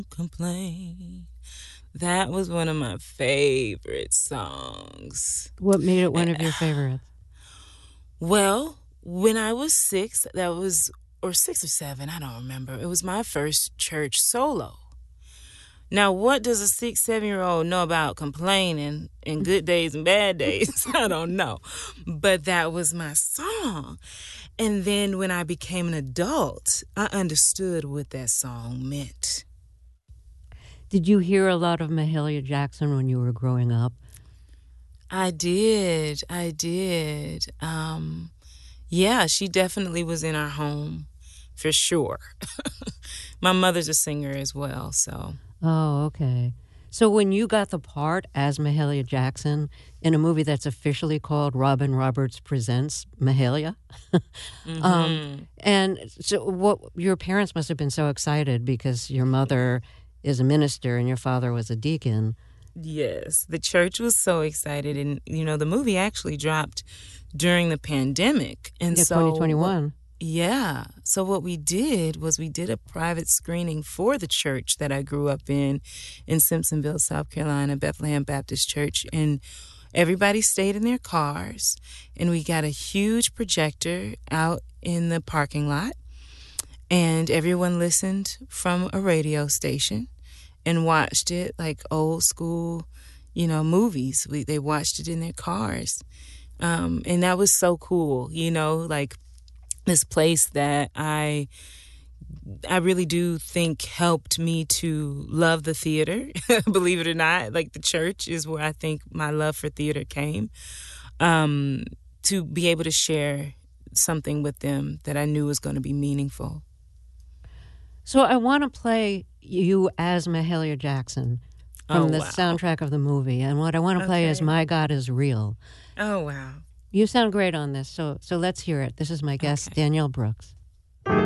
Complain. That was one of my favorite songs. What made it one Eh, of your favorites? Well, when I was six, or 6 or 7, I don't remember. It was my first church solo. Now, what does a 6, 7-year-old know about complaining in good days and bad days? I don't know. But that was my song. And then when I became an adult, I understood what that song meant. Did you hear a lot of Mahalia Jackson when you were growing up? I did. I did. Yeah, she definitely was in our home for sure. My mother's a singer as well, so. Oh, okay. So when you got the part as Mahalia Jackson in a movie that's officially called Robin Roberts Presents Mahalia, and so what your parents must have been so excited because your mother is a minister and your father was a deacon. Yes, the church was so excited. And, the movie actually dropped during the pandemic. And Yeah, so, 2021. yeah. So, what we did was we did a private screening for the church that I grew up in Simpsonville, South Carolina, Bethlehem Baptist Church. And everybody stayed in their cars. And we got a huge projector out in the parking lot. And everyone listened from a radio station and watched it like old school, movies. They watched it in their cars. And that was so cool, like this place that I really do think helped me to love the theater. Believe it or not, like the church is where I think my love for theater came. To be able to share something with them that I knew was going to be meaningful. So I want to play you as Mahalia Jackson from the soundtrack of the movie. And what I want to play is My God is Real. Oh, wow. You sound great on this, so let's hear it. This is my guest, Danielle Brooks.